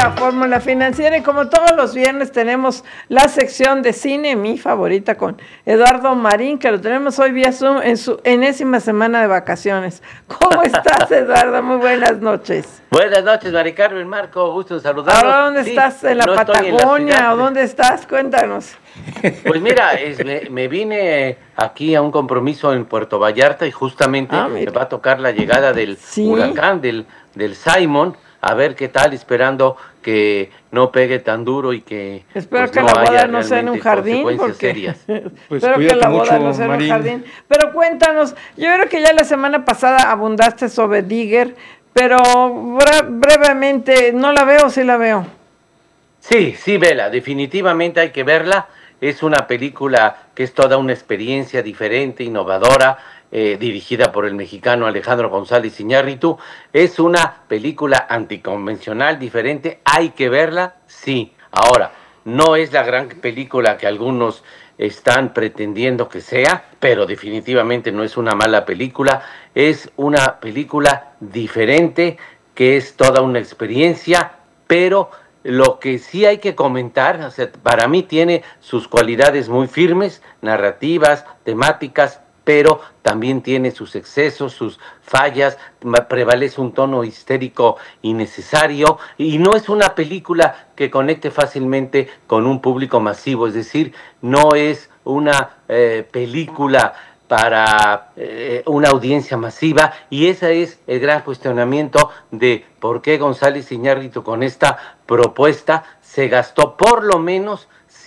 a Fórmula Financiera y como todos los viernes tenemos la sección de cine, mi favorita, con Eduardo Marín, que lo tenemos hoy vía Zoom en su enésima semana de vacaciones. ¿Cómo estás, Eduardo? Muy buenas noches. Buenas noches, Mari Carmen, Marco, gusto en saludarlos. ¿Ahora dónde estás? ¿En la Patagonia o dónde estás? Cuéntanos. Pues mira, me vine aquí a un compromiso en Puerto Vallarta y justamente me va a tocar la llegada del huracán, del Simon, a ver qué tal, esperando que no pegue tan duro y que espero pues, que no la boda no sea en un jardín, porque pues espero que la boda no sea en un jardín. Pero cuéntanos, yo creo que ya la semana pasada abundaste sobre Digger, pero brevemente, ¿no la veo o sí la veo? Sí, vela, definitivamente hay que verla. Es una película que es toda una experiencia diferente, innovadora, dirigida por el mexicano Alejandro González Iñárritu. Es una película anticonvencional, diferente, hay que verla, sí. Ahora, no es la gran película que algunos están pretendiendo que sea, pero definitivamente no es una mala película. Es una película diferente, que es toda una experiencia, pero lo que sí hay que comentar, o sea, para mí tiene sus cualidades muy firmes, narrativas, temáticas, pero también tiene sus excesos, sus fallas, prevalece un tono histérico innecesario y no es una película que conecte fácilmente con un público masivo, es decir, no es una película para una audiencia masiva, y ese es el gran cuestionamiento de por qué González Iñárritu con esta propuesta se gastó por lo menos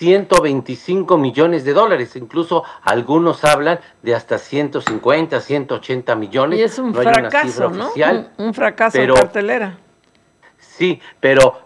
125 millones de dólares, incluso algunos hablan de hasta 150, 180 millones. Y es un fracaso, ¿no? Un fracaso en cartelera. Sí, pero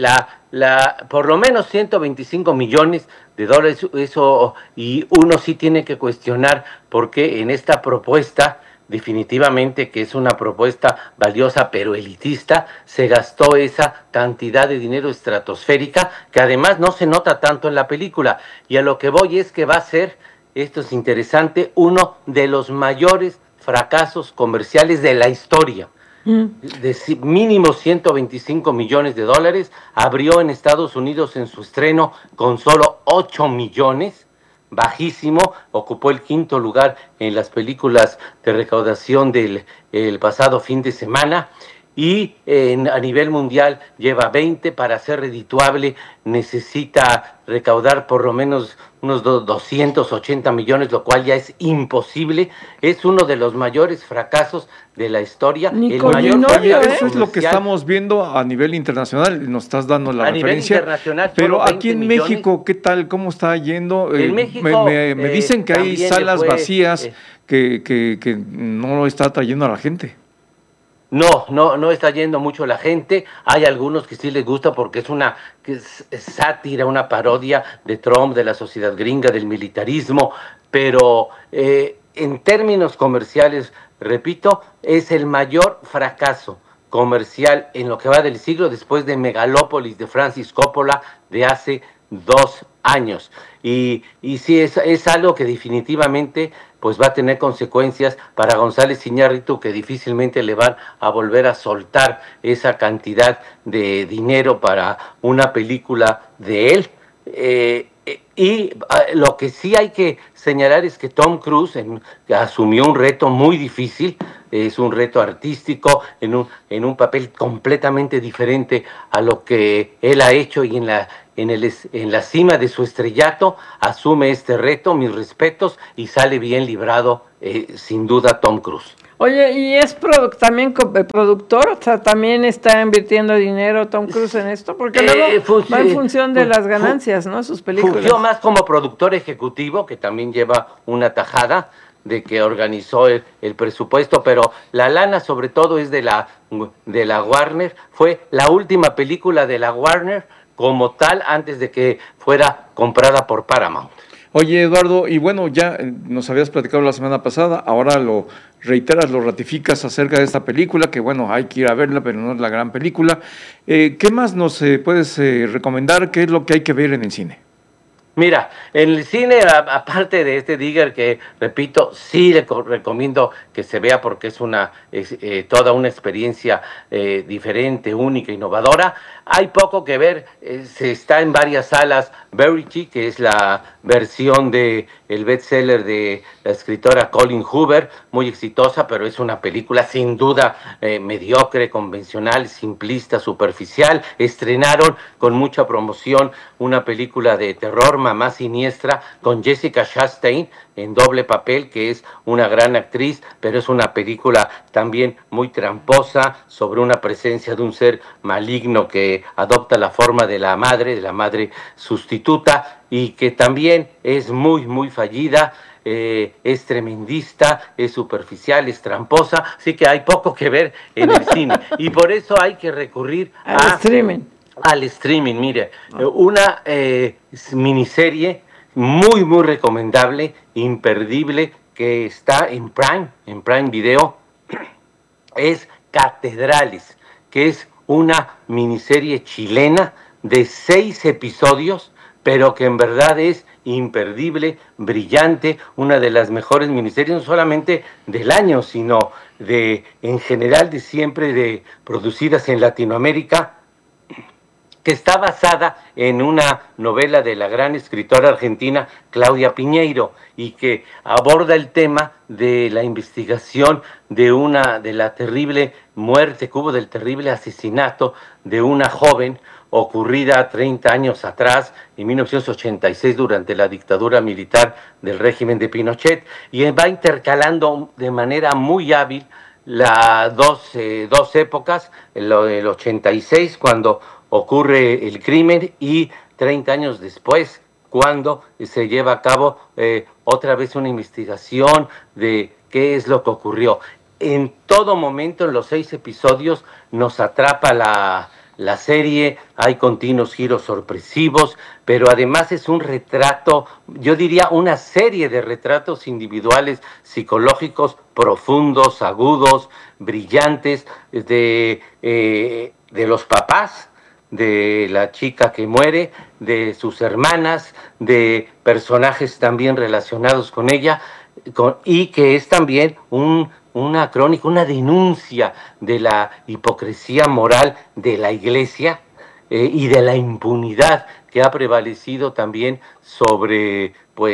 por lo menos 125 millones de dólares, eso, y uno sí tiene que cuestionar por qué en esta propuesta, definitivamente que es una propuesta valiosa pero elitista, se gastó esa cantidad de dinero estratosférica que además no se nota tanto en la película. Y a lo que voy es que va a ser, esto es interesante, uno de los mayores fracasos comerciales de la historia. De mínimo 125 millones de dólares, abrió en Estados Unidos en su estreno con solo 8 millones, bajísimo, ocupó el quinto lugar en las películas de recaudación del pasado fin de semana, y a nivel mundial lleva 20, para ser redituable necesita recaudar por lo menos unos 280 millones, lo cual ya es imposible. Es uno de los mayores fracasos de la historia. Eso es lo que estamos viendo a nivel internacional, nos estás dando la referencia. Pero aquí en México, ¿qué tal? ¿Cómo está yendo? En México, me dicen que hay salas vacías que no lo está trayendo a la gente. No está yendo mucho la gente. Hay algunos que sí les gusta porque es una sátira, una parodia de Trump, de la sociedad gringa, del militarismo, pero en términos comerciales, repito, es el mayor fracaso comercial en lo que va del siglo, después de Megalópolis de Francis Coppola de hace 2 años. Y sí, es algo que definitivamente pues va a tener consecuencias para González Iñárritu, que difícilmente le van a volver a soltar esa cantidad de dinero para una película de él. Y lo que sí hay que señalar es que Tom Cruise asumió un reto muy difícil, es un reto artístico en un papel completamente diferente a lo que él ha hecho, y en la cima de su estrellato asume este reto, mis respetos, y sale bien librado, sin duda, Tom Cruise. Oye, ¿y es también productor? O sea, ¿también está invirtiendo dinero Tom Cruise en esto? Porque luego va en función de las ganancias, ¿no? Sus películas. Fungió más como productor ejecutivo, que también lleva una tajada de que organizó el presupuesto, pero la lana sobre todo es de la Warner. Fue la última película de la Warner como tal antes de que fuera comprada por Paramount. Oye, Eduardo, y bueno, ya nos habías platicado la semana pasada, ahora lo reiteras, lo ratificas acerca de esta película, que bueno, hay que ir a verla, pero no es la gran película. ¿Qué más nos puedes recomendar? ¿Qué es lo que hay que ver en el cine? Mira, en el cine, aparte de este Digger, que repito, sí le recomiendo que se vea porque es toda una experiencia diferente, única, innovadora, hay poco que ver, se está en varias salas. Verity, que es la versión de el bestseller de la escritora Colleen Hoover, muy exitosa, pero es una película sin duda mediocre, convencional, simplista, superficial. Estrenaron con mucha promoción una película de terror, Mamá Siniestra, con Jessica Chastain en doble papel, que es una gran actriz, pero es una película también muy tramposa sobre una presencia de un ser maligno que adopta la forma de la madre sustituta, y que también es muy, muy fallida. Es tremendista, es superficial, es tramposa, así que hay poco que ver en el cine, y por eso hay que recurrir al streaming. Mire, una miniserie muy, muy recomendable, imperdible, que está en Prime Video, es Catedrales, que es una miniserie chilena de 6 episodios, pero que en verdad es imperdible, brillante, una de las mejores miniseries, no solamente del año, sino en general de siempre, producidas en Latinoamérica, que está basada en una novela de la gran escritora argentina Claudia Piñeiro, y que aborda el tema de la investigación de la terrible muerte que hubo, del terrible asesinato de una joven ocurrida 30 años atrás, en 1986, durante la dictadura militar del régimen de Pinochet, y va intercalando de manera muy hábil las dos épocas, el 86, cuando ocurre el crimen, y 30 años después, cuando se lleva a cabo otra vez una investigación de qué es lo que ocurrió. En todo momento, en los 6 episodios, nos atrapa la serie, hay continuos giros sorpresivos, pero además es un retrato, yo diría una serie de retratos individuales, psicológicos, profundos, agudos, brillantes, de los papás de la chica que muere, de sus hermanas, de personajes también relacionados con ella, y que es también una crónica, una denuncia de la hipocresía moral de la Iglesia y de la impunidad que ha prevalecido también sobre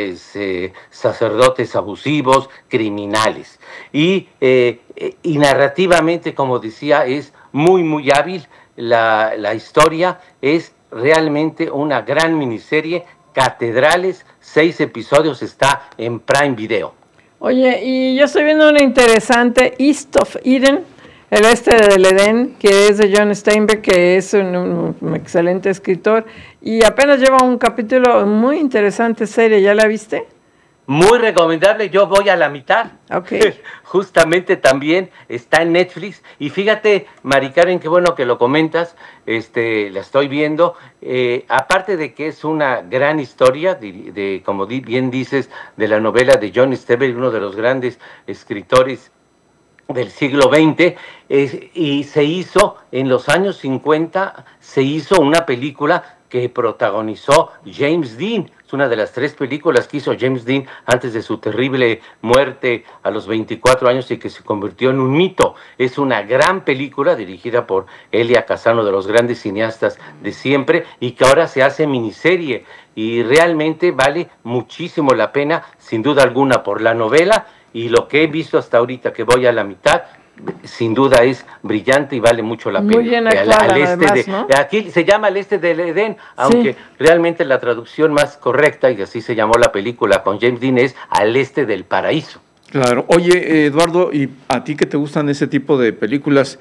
sacerdotes abusivos, criminales. Y narrativamente, como decía, es muy, muy hábil. La historia es realmente una gran miniserie. Catedrales, 6 episodios, está en Prime Video. Oye, y yo estoy viendo una interesante, East of Eden, el este del Edén, que es de John Steinbeck, que es un excelente escritor, y apenas lleva un capítulo, muy interesante serie. ¿Ya la viste? Muy recomendable, yo voy a la mitad. Okay. Justamente también está en Netflix. Y fíjate, Mari Karen, qué bueno que lo comentas, la estoy viendo. Aparte de que es una gran historia, como bien dices, de la novela de John Steinbeck, uno de los grandes escritores del siglo XX, y se hizo en los años 50, se hizo una película que protagonizó James Dean. Es una de las 3 películas que hizo James Dean antes de su terrible muerte a los 24 años, y que se convirtió en un mito. Es una gran película dirigida por Elia Kazan, de los grandes cineastas de siempre, y que ahora se hace miniserie, y realmente vale muchísimo la pena, sin duda alguna, por la novela, y lo que he visto hasta ahorita, que voy a la mitad, sin duda es brillante y vale mucho la pena. Muy bien actuada, además, ¿no? Aquí se llama El Este del Edén, aunque realmente la traducción más correcta, y así se llamó la película con James Dean, es Al Este del Paraíso. Claro. Oye, Eduardo, ¿y a ti que te gustan ese tipo de películas,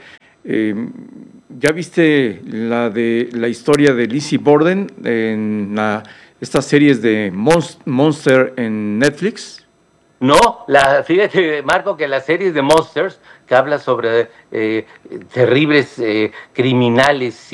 ya viste la historia de Lizzie Borden en estas series de Monster en Netflix? No, fíjate, Marco, que las series de Monsters, que habla sobre terribles criminales,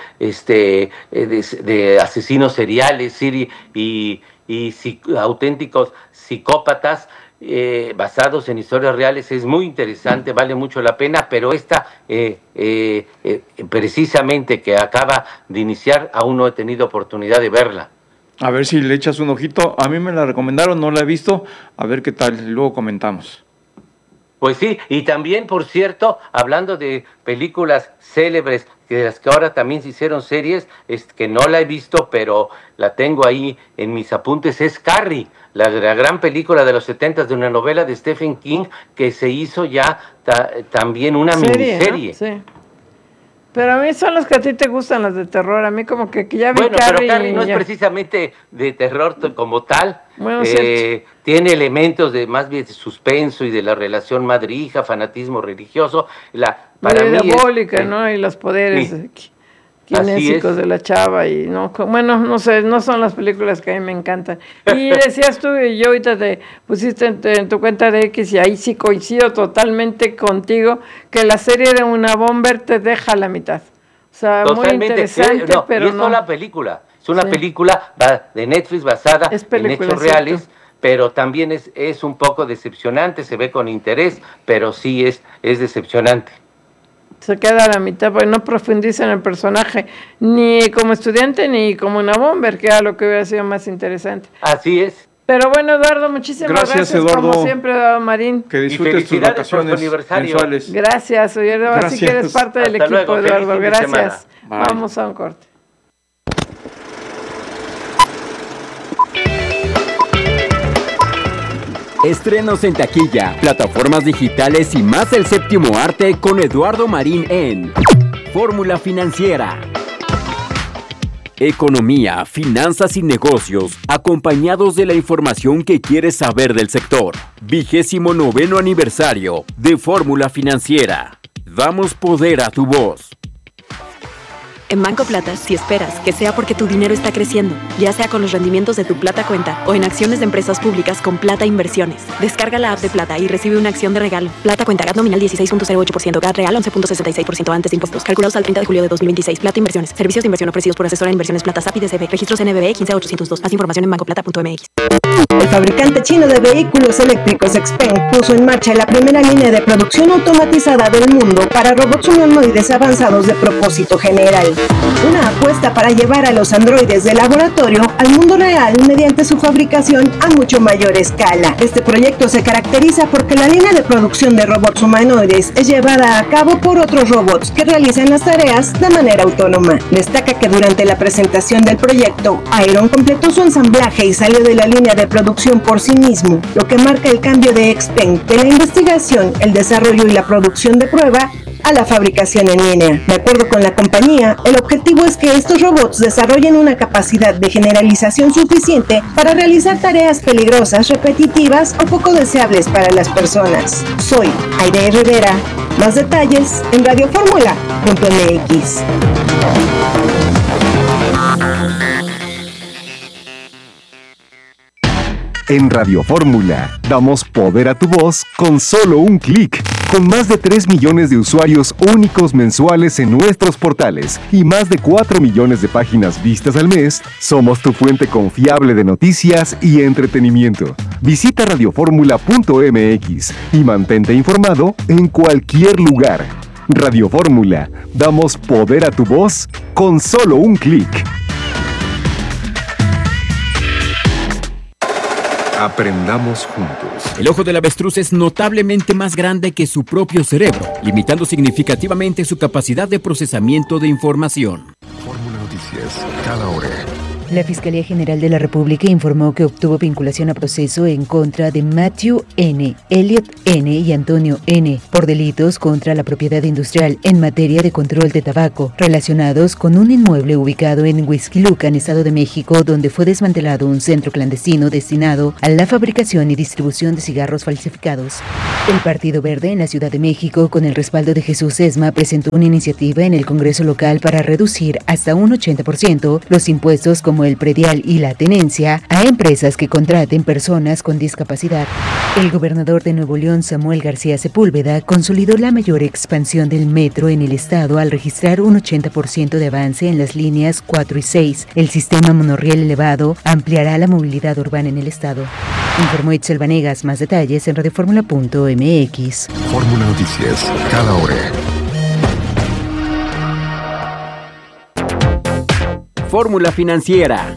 de asesinos seriales y auténticos psicópatas, basados en historias reales, es muy interesante, vale mucho la pena, pero esta precisamente que acaba de iniciar, aún no he tenido oportunidad de verla. A ver si le echas un ojito. A mí me la recomendaron, no la he visto. A ver qué tal, luego comentamos. Pues sí, y también, por cierto, hablando de películas célebres, de las que ahora también se hicieron series, que no la he visto, pero la tengo ahí en mis apuntes, es Carrie, la gran película de los 70s, de una novela de Stephen King, que se hizo ya también una miniserie. ¿No? Sí. Pero a mí son las que a ti te gustan, las de terror. A mí como que ya vi Carrie. Bueno, pero Carrie no es precisamente de terror como tal. Bueno, tiene elementos de más bien de suspenso y de la relación madre-hija, fanatismo religioso. Para mí diabólica, ¿no? Y los poderes kinésicos de la chava. Y no sé, no son las películas que a mí me encantan. Y decías tú, y yo ahorita te pusiste en tu cuenta de X, y ahí sí coincido totalmente contigo, que la serie de Una Bomber te deja a la mitad. O sea, totalmente, muy interesante, pero no. Es la película. Es una película de Netflix basada en hechos reales, pero también es un poco decepcionante, se ve con interés, pero sí es decepcionante. Se queda a la mitad porque no profundiza en el personaje, ni como estudiante ni como Una Bomber, que era lo que hubiera sido más interesante. Así es. Pero bueno, Eduardo, muchísimas gracias Eduardo. Como siempre, Eduardo Marín. Que disfrutes tus vacaciones mensuales. Gracias, así que eres parte del equipo, luego, Eduardo. Gracias. Vamos a un corte. Estrenos en taquilla, plataformas digitales y más del séptimo arte con Eduardo Marín en Fórmula Financiera. Economía, finanzas y negocios, acompañados de la información que quieres saber del sector. 29º aniversario de Fórmula Financiera. Damos poder a tu voz. En Banco Plata, si esperas que sea porque tu dinero está creciendo, ya sea con los rendimientos de tu Plata Cuenta o en acciones de empresas públicas con Plata Inversiones, descarga la app de Plata y recibe una acción de regalo. Plata Cuenta, GAT nominal 16.08%, GAT real 11.66% antes de impuestos. Calculados al 30 de julio de 2026. Plata Inversiones. Servicios de inversión ofrecidos por asesora de inversiones Plata SAPI DCB. Registros NBBE 15802. Más información en bancoplata.mx. El fabricante chino de vehículos eléctricos XPeng puso en marcha la primera línea de producción automatizada del mundo para robots humanoides avanzados de propósito general. Una apuesta para llevar a los androides de laboratorio al mundo real mediante su fabricación a mucho mayor escala. Este proyecto se caracteriza porque la línea de producción de robots humanoides es llevada a cabo por otros robots que realizan las tareas de manera autónoma. Destaca que durante la presentación del proyecto, Iron completó su ensamblaje y salió de la línea de producción por sí mismo, lo que marca el cambio de XPeng de la investigación, el desarrollo y la producción de prueba a la fabricación en línea. De acuerdo con la compañía, el objetivo es que estos robots desarrollen una capacidad de generalización suficiente para realizar tareas peligrosas, repetitivas o poco deseables para las personas. Soy Aide Rivera. Más detalles en radioformula.mx. En Radio Fórmula, damos poder a tu voz con solo un clic. Con más de 3 millones de usuarios únicos mensuales en nuestros portales y más de 4 millones de páginas vistas al mes, somos tu fuente confiable de noticias y entretenimiento. Visita radioformula.mx y mantente informado en cualquier lugar. Radio Fórmula, damos poder a tu voz con solo un clic. Aprendamos juntos. El ojo del avestruz es notablemente más grande que su propio cerebro, limitando significativamente su capacidad de procesamiento de información. Fórmula Noticias, cada hora. La Fiscalía General de la República informó que obtuvo vinculación a proceso en contra de Matthew N., Elliot N. y Antonio N. por delitos contra la propiedad industrial en materia de control de tabaco, relacionados con un inmueble ubicado en Huixquilucan, Estado de México, donde fue desmantelado un centro clandestino destinado a la fabricación y distribución de cigarros falsificados. El Partido Verde en la Ciudad de México, con el respaldo de Jesús Esma, presentó una iniciativa en el Congreso local para reducir hasta un 80% los impuestos como el predial y la tenencia a empresas que contraten personas con discapacidad. El gobernador de Nuevo León, Samuel García Sepúlveda, consolidó la mayor expansión del metro en el estado al registrar un 80% de avance en las líneas 4 y 6. El sistema monorriel elevado ampliará la movilidad urbana en el estado. Informó Itzel Vanegas. Más detalles en radioformula.mx. Fórmula Noticias, cada hora. Fórmula Financiera.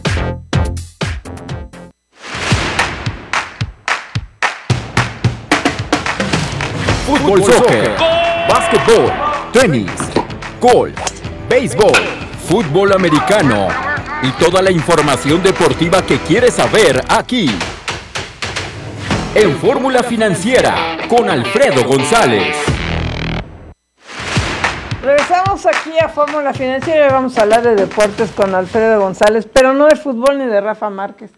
fútbol, soccer, básquetbol, tenis, golf, béisbol, fútbol americano y toda la información deportiva que quieres saber aquí. En Fórmula Financiera con Alfredo González. Regresamos aquí a Fórmula Financiera y vamos a hablar de deportes con Alfredo González, pero no de fútbol ni de Rafa Márquez.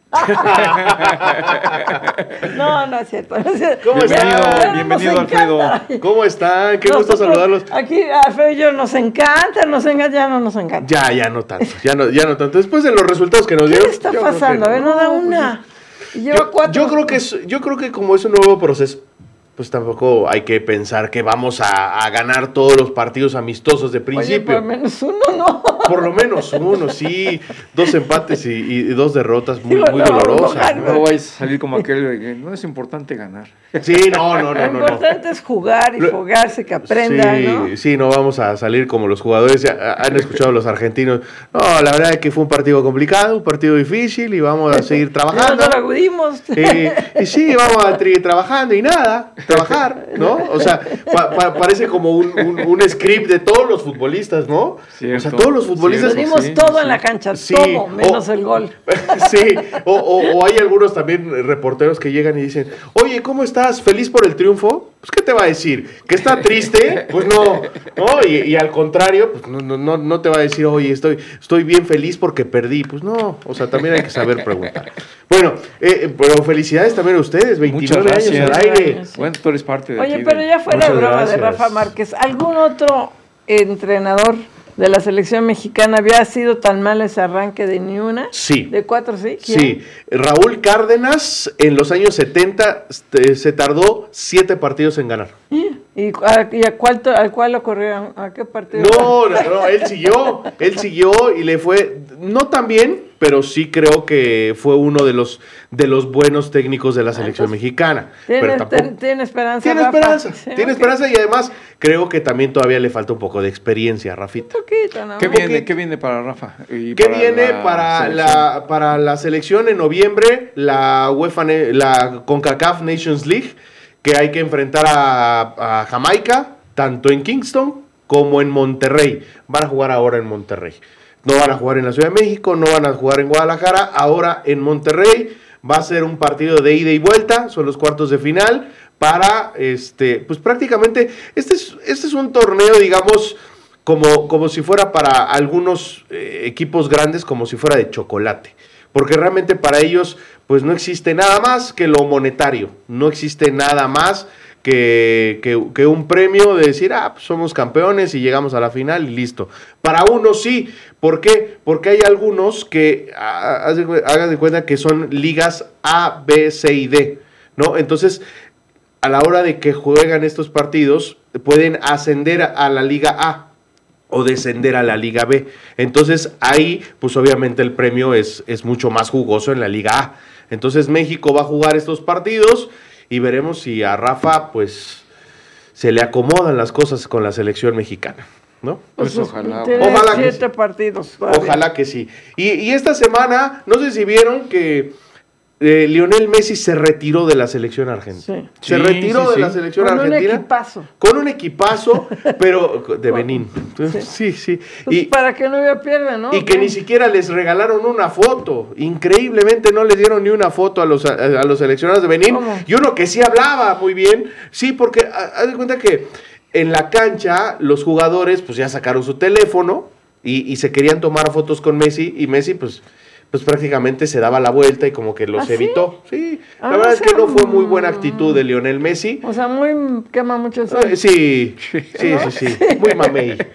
No es cierto. ¿Cómo están? Bienvenido Alfredo. ¿Cómo están? Qué gusto saludarlos. Aquí Alfredo y yo nos encanta, ya no nos encanta. Ya no tanto, ya no tanto. Después de los resultados que nos dieron. ¿Qué está pasando? A ver, no da una. Lleva 4. Yo creo que como es un nuevo proceso, pues tampoco hay que pensar que vamos a ganar todos los partidos amistosos de principio. Oye, por lo menos uno, ¿no? Por lo menos uno, sí. 2 empates y 2 derrotas muy dolorosas. No vais a salir como aquel, no es importante ganar. Sí, no. Lo importante es jugar y jugarse, que aprendan, sí, ¿no? Sí, no vamos a salir como los jugadores. Han escuchado los argentinos. No, la verdad es que fue un partido complicado, un partido difícil y vamos a seguir trabajando. No lo acudimos. Y sí, vamos a seguir trabajando y nada, trabajar, ¿no? O sea, parece como un script de todos los futbolistas, ¿no? Cierto. O sea, todos los futbolistas. Dimos todo en la cancha, todo, menos el gol. Sí, o hay algunos también reporteros que llegan y dicen, oye, ¿cómo estás? ¿Feliz por el triunfo? Pues, ¿qué te va a decir? ¿Que está triste? Pues no. Y al contrario, pues no te va a decir, oye, estoy bien feliz porque perdí. Pues no, o sea, también hay que saber preguntar. Bueno, pero felicidades también a ustedes, 29 años al aire. Bueno, tú eres parte de Oye, aquí. pero ya fuera de broma gracias. de Rafa Márquez, ¿algún otro entrenador de la selección mexicana había sido tan mal ese arranque de ni una? Sí. ¿De 4 sí? ¿Quién? Sí, Raúl Cárdenas en los años 70 se tardó 7 partidos en ganar. ¿Y a cuál lo corrieron? ¿A qué partido? No, él siguió y le fue no tan bien, pero sí creo que fue uno de los buenos técnicos de la selección mexicana. Tiene esperanza. Tiene esperanza y además creo que también todavía le falta un poco de experiencia, Rafita. Un poquito, ¿no? ¿Qué viene para Rafa? ¿Qué viene para la selección en noviembre? La CONCACAF Nations League, que hay que enfrentar a Jamaica, tanto en Kingston como en Monterrey. Van a jugar ahora en Monterrey. No van a jugar en la Ciudad de México, no van a jugar en Guadalajara, ahora en Monterrey. Va a ser un partido de ida y vuelta, son los cuartos de final, para, pues prácticamente, este es un torneo, digamos, como si fuera para algunos equipos grandes, como si fuera de chocolate. Porque realmente para ellos, pues no existe nada más que lo monetario, no existe nada más que un premio de decir, pues somos campeones y llegamos a la final y listo. Para unos sí. ¿Por qué? Porque hay algunos que, hagan de cuenta que son ligas A, B, C y D, ¿no? Entonces, a la hora de que juegan estos partidos, pueden ascender a la Liga A o descender a la Liga B. Entonces, ahí, pues obviamente el premio es mucho más jugoso en la Liga A. Entonces, México va a jugar estos partidos y veremos si a Rafa, pues, se le acomodan las cosas con la selección mexicana, ¿no? Pues ojalá. Ojalá 7 partidos. Ojalá que sí. Y esta semana, no sé si vieron que Lionel Messi se retiró de la selección argentina. Sí. Se retiró de la selección argentina. Con un equipazo, pero de Benín. Sí. Pues para que no pierda, ¿no? Y que ni siquiera les regalaron una foto. Increíblemente no les dieron ni una foto a los seleccionados de Benín. ¿Cómo? Y uno que sí hablaba muy bien. Sí, porque haz de cuenta que en la cancha los jugadores pues ya sacaron su teléfono y se querían tomar fotos con Messi. Y Messi pues prácticamente se daba la vuelta y como que los evitó. Sí, la verdad es que no fue muy buena actitud de Lionel Messi. O sea, quema mucho el sol. Sí, muy mamey.